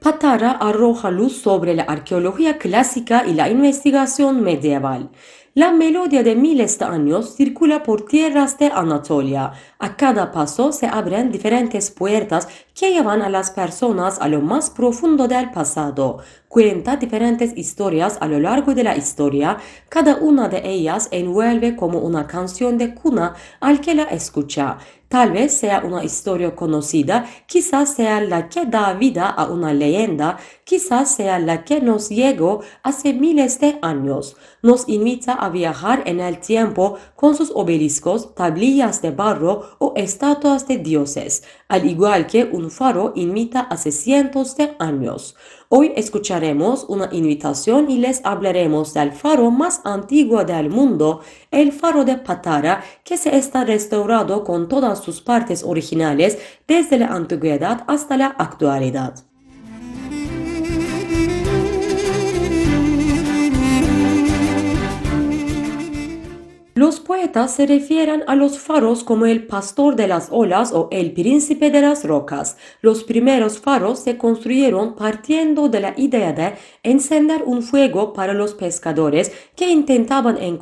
Patara arroja luz sobre la arqueología clásica y la investigación medieval. La melodía de miles de años circula por tierras de Anatolia. A cada paso se abren diferentes puertas que llevan a las personas a lo más profundo del pasado. Cuenta diferentes historias a lo largo de la historia. Cada una de ellas envuelve como una canción de cuna al que la escucha. Tal vez sea una historia conocida, quizás sea la que da vida a una leyenda, quizás sea la que nos llegó hace miles de años. Nos invita a viajar en el tiempo con sus obeliscos, tablillas de barro o estatuas de dioses, al igual que un faro invita hace cientos de años. Hoy escucharemos una invitación y les hablaremos del faro más antiguo del mundo, el faro de Patara, que se está restaurado con todas sus partes originales desde la antigüedad hasta la actualidad. Los poetas se refieren a los faros como el pastor de las olas o el príncipe de las rocas. Los primeros faros se construyeron partiendo de la idea de encender un fuego para los pescadores que intentaban encontrar